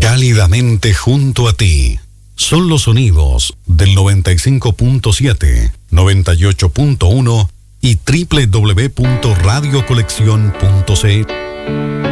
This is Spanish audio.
Cálidamente junto a ti. Son los sonidos del 95.7, 98.1 y www.radiocolección.cl.